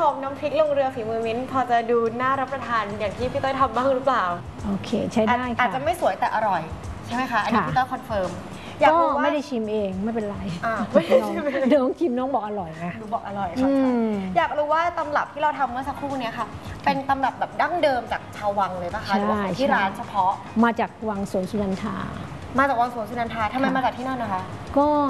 มน้ำพริกลงเรือฝีมือมิ้นพอจะดูน่ารับประทานอย่างที่พี่ต้อยทำบ้างหรือเปล่าโอเคใช้ได้ค่ะอาจจะไม่สวยแต่อร่อยใช่ไหมคะอันนี้พี่ต้อยคอนเฟิร์มก็ไม่ได้ชิมเองไม่เป็นไรน้องชิมน้องบอกอร่อยนะดูบอกอร่อยค่ะอยากรู้ว่าตำรับที่เราทำเมื่อสักครู่นี้ค่ะเป็นตำรับแบบดั้งเดิมจากชาววังเลยป่ะคะหรือว่าที่ร้านเฉพาะมาจากวังสวนสุนันทามาจากวังสวนสุนันทาทำไมมาจากที่นั่นนะคะก็